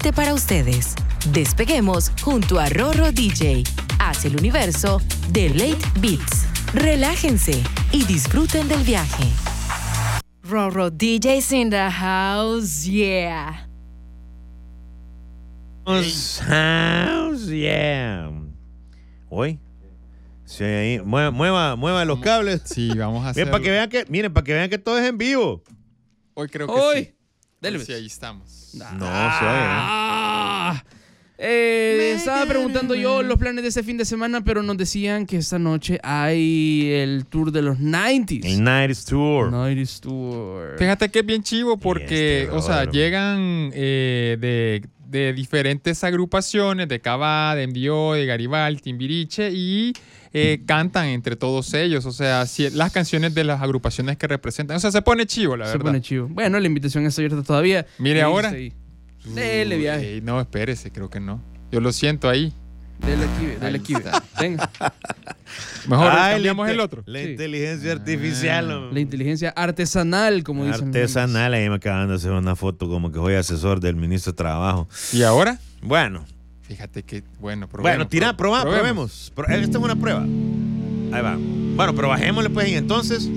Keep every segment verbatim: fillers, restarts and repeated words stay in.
especialmente para ustedes. Despeguemos junto a Rorro D J. Hace el universo de Late Beats. Relájense y disfruten del viaje. Rorro D J's in the house, yeah. House, yeah. Hoy. Sí, ahí. Mueva, mueva, mueva los cables. Sí, vamos a hacer. Miren, para que vean que, miren, para que vean que todo es en vivo. Hoy creo que Hoy. sí. Dale, Sí, ahí estamos. No, se oye. Ah, eh, estaba preguntando yo los planes de ese fin de semana, pero nos decían que esta noche hay el tour de los nineties. El nineties Tour. nineties Tour. Fíjate que es bien chivo porque, Este, o sea, brother. llegan eh, de, de diferentes agrupaciones, de Cava, de M D O, de Garibaldi, Timbiriche, y eh, cantan entre todos ellos. O sea, si, las canciones de las agrupaciones que representan. O sea, se pone chivo, la Se verdad. pone chivo. Bueno, la invitación está abierta todavía. Mire Y ahora. sí. Dele viaje. Ey, no, espérese, creo que no. Yo lo siento ahí. Dele aquí, dele Ahí aquí. está. Venga. Mejor Ay, cambiamos la el inte- otro. La Sí. inteligencia artificial. ¿no? La inteligencia artesanal, como dicen. Artesanal. Ahí me acaban de hacer una foto como que soy asesor del ministro de Trabajo. ¿Y ahora? Bueno. Fíjate que, bueno, probemos. Bueno, tira, pro- proba, probemos. Pro- Esta es una prueba. Ahí va. Bueno, pero bajémosle pues y entonces.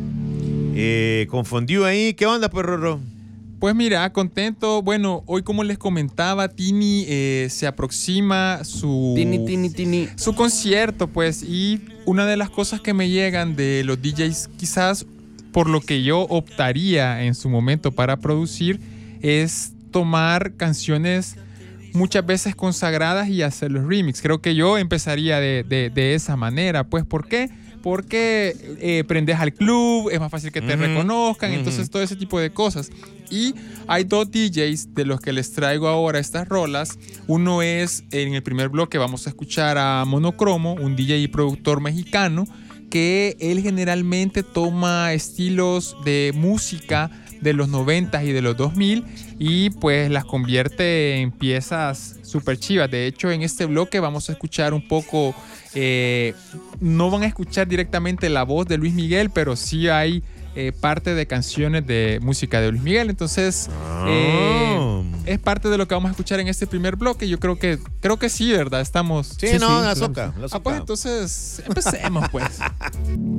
Eh, confundió ahí. ¿Qué onda, pues, Rorro? Pues mira, contento. Bueno, hoy como les comentaba, Tini eh, se aproxima su... Tini, tini, tini. Su concierto, pues, y una de las cosas que me llegan de los D Js, quizás por lo que yo optaría en su momento para producir, es tomar canciones muchas veces consagradas y hacer los remix. Creo que yo empezaría de, de, de esa manera, pues, ¿por qué? Porque eh, prendes al club, es más fácil que te Ujú. reconozcan, Ujú. entonces todo ese tipo de cosas. Y hay dos D Js de los que les traigo ahora estas rolas. Uno es, en el primer bloque vamos a escuchar a Monocromo, un D J y productor mexicano, que él generalmente toma estilos de música de los noventas y de los dos mil y pues las convierte en piezas súper chivas. De hecho, en este bloque vamos a escuchar un poco, eh, no van a escuchar directamente la voz de Luis Miguel, pero sí hay eh, parte de canciones de música de Luis Miguel. Entonces, eh, Oh. es parte de lo que vamos a escuchar en este primer bloque. Yo creo que, creo que sí, ¿verdad? Estamos... Sí, Sí, no, sí, la claro. soca. La Ah, soca. pues entonces empecemos pues.